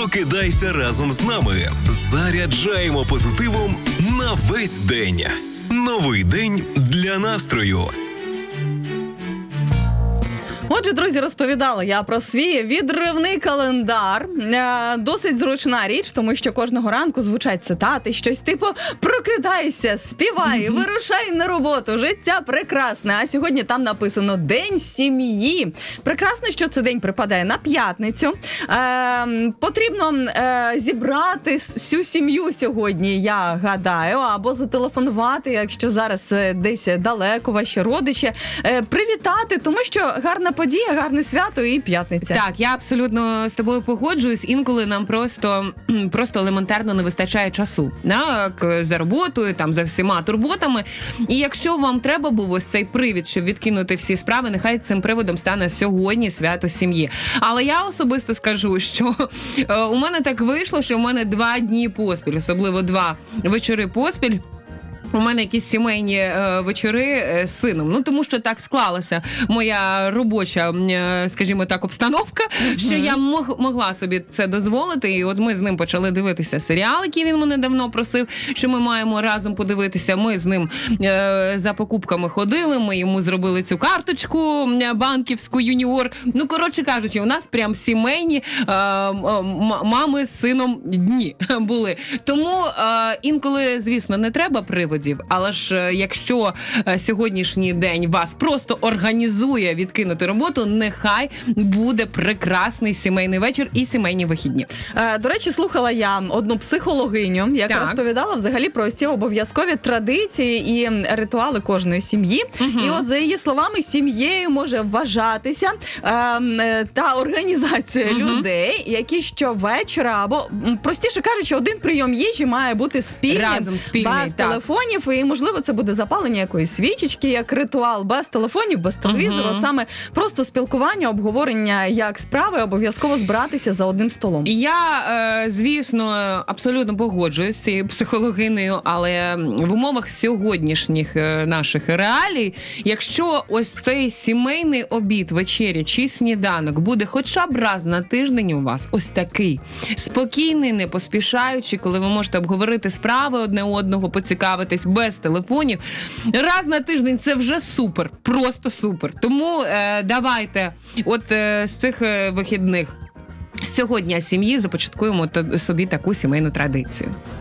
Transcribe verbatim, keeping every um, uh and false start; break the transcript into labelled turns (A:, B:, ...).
A: Прокидайся разом з нами. Заряджаємо позитивом на весь день. Новий день для настрою.
B: Отже, друзі, розповідала я про свій відривний календар. Е, досить зручна річ, тому що кожного ранку звучать цитати, щось типу «Прокидайся, співай, вирушай на роботу, життя прекрасне». А сьогодні там написано «День сім'ї». Прекрасно, що цей день припадає на п'ятницю. Е, потрібно е, зібрати всю сім'ю сьогодні, я гадаю, або зателефонувати, якщо зараз десь далеко ваші родичі, е, привітати, тому що гарна подія, гарне свято і п'ятниця.
C: Так, я абсолютно з тобою погоджуюсь. Інколи нам просто, просто елементарно не вистачає часу. Так, за роботою, там, за всіма турботами. І якщо вам треба був ось цей привід, щоб відкинути всі справи, нехай цим приводом стане сьогодні свято сім'ї. Але я особисто скажу, що е, у мене так вийшло, що у мене два дні поспіль, особливо два вечори поспіль, у мене якісь сімейні е, вечори е, з сином. Ну, тому що так склалася моя робоча, е, скажімо так, обстановка, mm-hmm. що я мог, могла собі це дозволити. І от ми з ним почали дивитися серіал, який він мене давно просив, що ми маємо разом подивитися. Ми з ним е, за покупками ходили, ми йому зробили цю карточку банківську юніор. Ну, коротше кажучи, у нас прям сімейні е, м- мами з сином дні були. Тому е, інколи, звісно, не треба приводів. Але ж якщо сьогоднішній день вас просто організує відкинути роботу, нехай буде прекрасний сімейний вечір і сімейні вихідні.
B: Е, до речі, слухала я одну психологиню, яка так. розповідала взагалі про ці обов'язкові традиції і ритуали кожної сім'ї. Угу. І от за її словами, сім'єю може вважатися е, та організація угу. людей, які щовечора, або, простіше кажучи, один прийом їжі має бути спільним,
C: разом спільний,
B: без
C: так.
B: телефонів. І, можливо, це буде запалення якоїсь свічечки, як ритуал, без телефонів, без телевізору. Uh-huh. От саме просто спілкування, обговорення, як справи, обов'язково збиратися за одним столом.
C: Я, е, звісно, абсолютно погоджуюсь з цією психологинею, але в умовах сьогоднішніх наших реалій, якщо ось цей сімейний обід, вечеря чи сніданок буде хоча б раз на тиждень у вас, ось такий, спокійний, не поспішаючи, коли ви можете обговорити справи одне одного, поцікавитись без телефонів, раз на тиждень це вже супер, просто супер. Тому е, давайте от е, з цих е, вихідних сьогодні сім'ї започаткуємо собі таку сімейну традицію.